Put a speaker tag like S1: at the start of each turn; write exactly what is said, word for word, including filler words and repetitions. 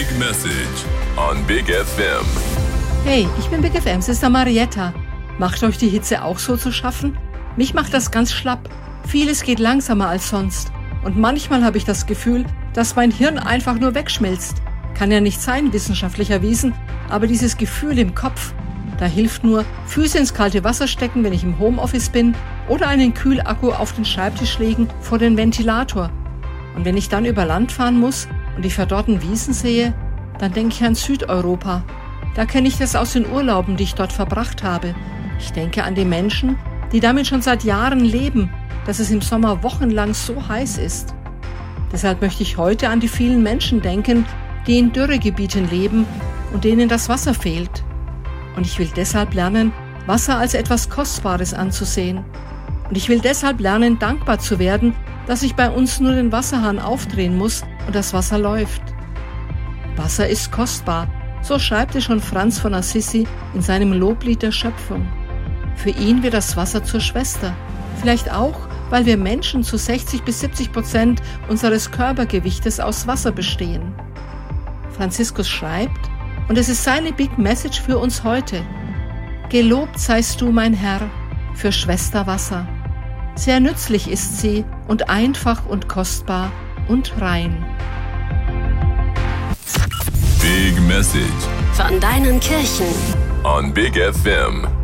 S1: Message on Big F M.
S2: Hey, ich bin Big F M, Sister Marietta. Macht euch die Hitze auch so zu schaffen? Mich macht das ganz schlapp. Vieles geht langsamer als sonst. Und manchmal habe ich das Gefühl, dass mein Hirn einfach nur wegschmilzt. Kann ja nicht sein, wissenschaftlich erwiesen, aber dieses Gefühl im Kopf, da hilft nur Füße ins kalte Wasser stecken, wenn ich im Homeoffice bin, oder einen Kühlakku auf den Schreibtisch legen vor den Ventilator. Und wenn ich dann über Land fahren muss und die verdorrten Wiesen sehe, dann denke ich an Südeuropa. Da kenne ich das aus den Urlauben, die ich dort verbracht habe. Ich denke an die Menschen, die damit schon seit Jahren leben, dass es im Sommer wochenlang so heiß ist. Deshalb möchte ich heute an die vielen Menschen denken, die in Dürregebieten leben und denen das Wasser fehlt. Und ich will deshalb lernen, Wasser als etwas Kostbares anzusehen. Und ich will deshalb lernen, dankbar zu werden, dass ich bei uns nur den Wasserhahn aufdrehen muss und das Wasser läuft. Wasser ist kostbar, so schreibt es schon Franz von Assisi in seinem Loblied der Schöpfung. Für ihn wird das Wasser zur Schwester. Vielleicht auch, weil wir Menschen zu sechzig bis siebzig Prozent unseres Körpergewichtes aus Wasser bestehen. Franziskus schreibt, und es ist seine Big Message für uns heute: Gelobt seist du, mein Herr, für Schwester Wasser. Sehr nützlich ist sie und einfach und kostbar und rein.
S1: Big Message
S3: von deinen Kirchen
S1: on Big F M.